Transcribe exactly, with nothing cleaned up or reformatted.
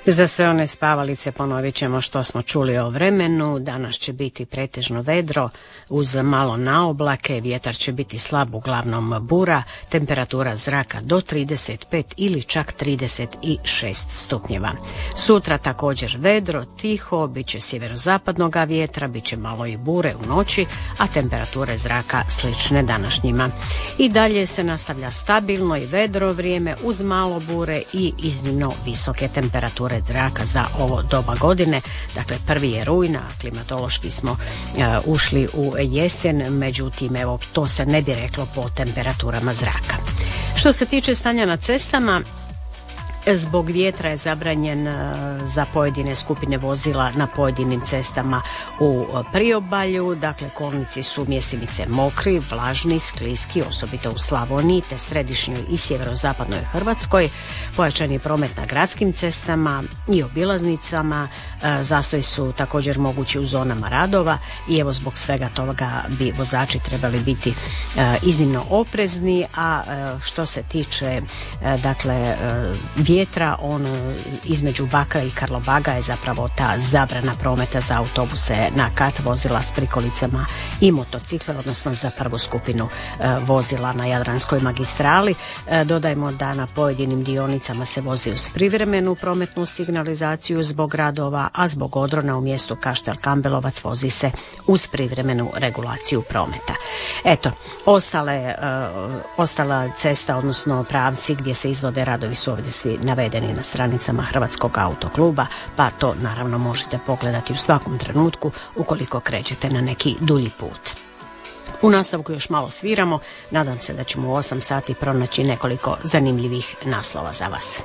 Za sve one spavalice ponovit ćemo što smo čuli o vremenu. Danas će biti pretežno vedro uz malo naoblake, vjetar će biti slab, uglavnom bura, temperatura zraka do trideset pet ili čak trideset šest stupnjeva. Sutra također vedro, tiho, bit će sjeverozapadnog vjetra, bit će malo i bure u noći, a temperature zraka slične današnjima. I dalje se nastavlja stabilno i vedro vrijeme uz malo bure i iznimno visoke temperature zraka za ovo doba godine. Dakle, prvi je rujna, klimatološki smo uh, ušli u jesen, međutim, evo, to se ne bi reklo po temperaturama zraka. Što se tiče stanja na cestama, zbog vjetra je zabranjen za pojedine skupine vozila na pojedinim cestama u priobalju. Dakle, kolnici su mjestimice mokri, vlažni, skliski, osobito u Slavoniji te središnjoj i sjeverozapadnoj Hrvatskoj. Pojačan je promet na gradskim cestama i obilaznicama. Zastoji su također mogući u zonama radova i evo zbog svega toga bi vozači trebali biti iznimno oprezni. A što se tiče dakle vjetra, on između Bakra i Karlobaga je zapravo ta zabrana prometa za autobuse na kat, vozila s prikolicama i motocikle, odnosno za prvu skupinu e, vozila na Jadranskoj magistrali. E, dodajmo da na pojedinim dionicama se vozi uz privremenu prometnu signalizaciju zbog radova, a zbog odrona u mjestu Kaštel Kambelovac vozi se uz privremenu regulaciju prometa. Eto, ostale, e, ostala cesta, odnosno pravci gdje se izvode radovi su ovdje svi navedeni na stranicama Hrvatskog autokluba, pa to naravno možete pogledati u svakom trenutku ukoliko krećete na neki dulji put. U nastavku još malo sviramo, nadam se da ćemo u osam sati pronaći nekoliko zanimljivih naslova za vas.